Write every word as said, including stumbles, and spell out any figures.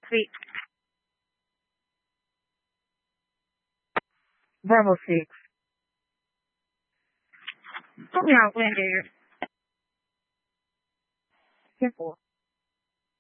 Three. Bravo six. Put me out, Randy. Careful.